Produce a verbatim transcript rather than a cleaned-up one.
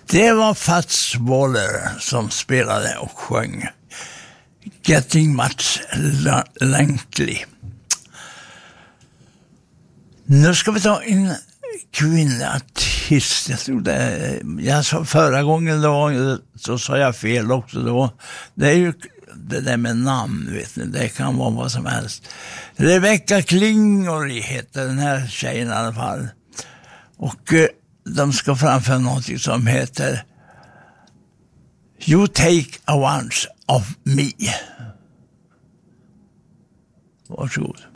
Det var Fats Waller som spelade och sjöng Getting Much Langley. Nu ska vi ta en kvinnlig artist. Jag tror det, jag sa förra gången då, så sa jag fel också då. Det är ju det där med namn, vet ni, det kan vara vad som helst. Rebecca Klingori heter den här tjejen i alla fall. Och eh, de ska framföra något som heter You Take a Once of Me. Varsågod.